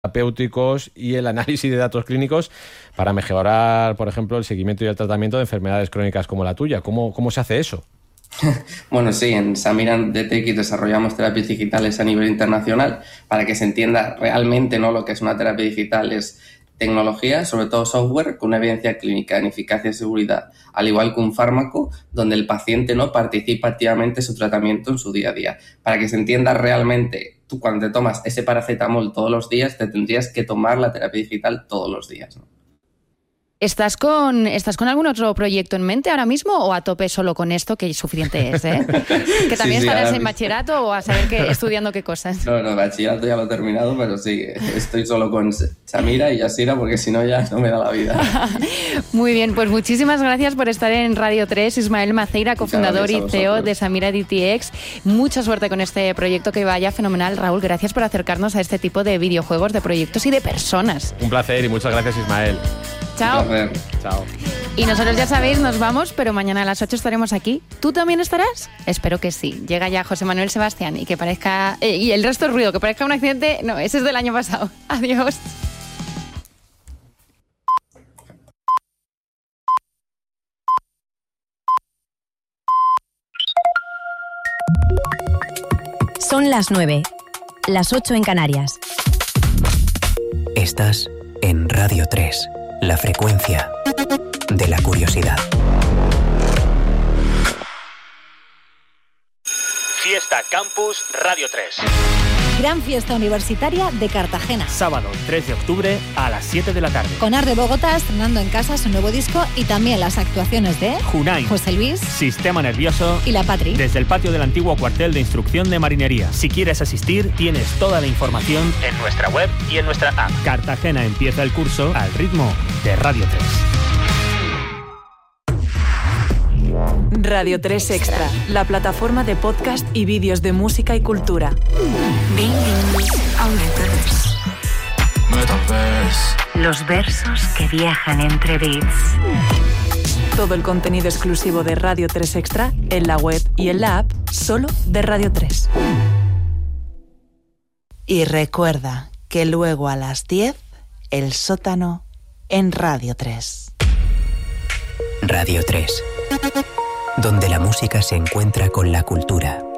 terapéuticos y el análisis de datos clínicos para mejorar, por ejemplo, el seguimiento y el tratamiento de enfermedades crónicas como la tuya. ¿Cómo se hace eso? Bueno, sí, en Samira DTX desarrollamos terapias digitales a nivel internacional para que se entienda realmente, ¿no?, lo que es una terapia digital. Es tecnología, sobre todo software, con una evidencia clínica en eficacia y seguridad, al igual que un fármaco donde el paciente no participa activamente en su tratamiento en su día a día. Para que se entienda realmente, tú cuando te tomas ese paracetamol todos los días, te tendrías que tomar la terapia digital todos los días, ¿no? ¿Estás con algún otro proyecto en mente ahora mismo o a tope solo con esto, que suficiente es, ¿eh? Que también estarás en bachillerato o a saber estudiando qué cosas. No, bachillerato ya lo he terminado, pero sí, estoy solo con Samira y Yasira porque si no ya no me da la vida. Muy bien, pues muchísimas gracias por estar en Radio 3, Ismael Maceira, cofundador y CEO de Samira DTX. Mucha suerte con este proyecto, que vaya fenomenal. Raúl, gracias por acercarnos a este tipo de videojuegos, de proyectos y de personas. Un placer y muchas gracias, Ismael. Chao. Chao. Y nosotros, ya sabéis, nos vamos, pero mañana a las 8 estaremos aquí. ¿Tú también estarás? Espero que sí. Llega ya José Manuel Sebastián y que parezca... y el resto es ruido, que parezca un accidente... No, ese es del año pasado. Adiós. Son las 9, las 8 en Canarias. Estás en Radio 3, la frecuencia de la curiosidad. Fiesta Campus Radio 3. Gran fiesta universitaria de Cartagena. Sábado 3 de octubre a las 7 de la tarde. Con Art de Bogotá estrenando en casa su nuevo disco y también las actuaciones de Junay, José Luis, Sistema Nervioso y La Patri. Desde el patio del antiguo cuartel de instrucción de marinería. Si quieres asistir, tienes toda la información en nuestra web y en nuestra app. Cartagena empieza el curso al ritmo de Radio 3. Radio 3 Extra, la plataforma de podcast y vídeos de música y cultura. Los versos que viajan entre beats. Todo el contenido exclusivo de Radio 3 Extra en la web y en la app solo de Radio 3. Y recuerda que luego a las 10, el sótano en Radio 3. Radio 3, donde la música se encuentra con la cultura.